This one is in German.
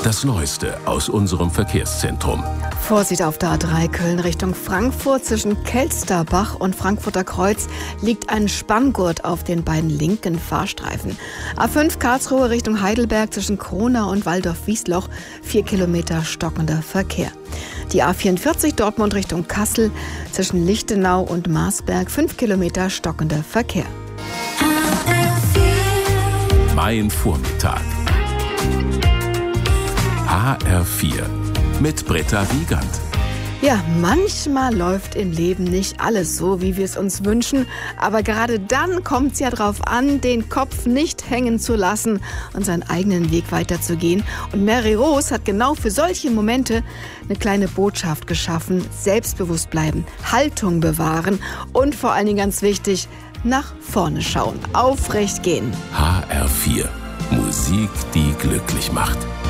Das Neueste aus unserem Verkehrszentrum. Vorsicht auf der A3 Köln Richtung Frankfurt. Zwischen Kelsterbach und Frankfurter Kreuz liegt ein Spanngurt auf den beiden linken Fahrstreifen. A5 Karlsruhe Richtung Heidelberg zwischen Kronau und Waldorf-Wiesloch 4 Kilometer stockender Verkehr. Die A44 Dortmund Richtung Kassel zwischen Lichtenau und Marsberg 5 Kilometer stockender Verkehr. Mein Vormittag. HR4 mit Britta Wiegand. Ja, manchmal läuft im Leben nicht alles so, wie wir es uns wünschen. Aber gerade dann kommt es ja drauf an, den Kopf nicht hängen zu lassen und seinen eigenen Weg weiterzugehen. Und Mary Rose hat genau für solche Momente eine kleine Botschaft geschaffen. Selbstbewusst bleiben, Haltung bewahren und vor allen Dingen ganz wichtig, nach vorne schauen, aufrecht gehen. HR4. Musik, die glücklich macht.